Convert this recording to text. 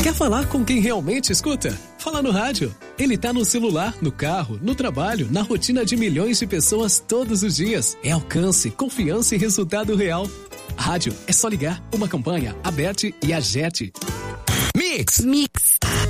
Quer falar com quem realmente escuta? Fala no rádio. Ele tá no celular, no carro, no trabalho, na rotina de milhões de pessoas todos os dias. É alcance, confiança e resultado real. Rádio é só ligar. Uma campanha, Aberte e Agete. Mix.